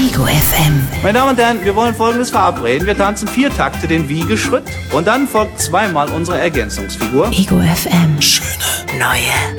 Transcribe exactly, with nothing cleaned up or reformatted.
Ego F M. Meine Damen und Herren, wir wollen Folgendes verabreden. Wir tanzen vier Takte den Wiegeschritt und dann folgt zweimal unsere Ergänzungsfigur. Ego F M. Schöne Neue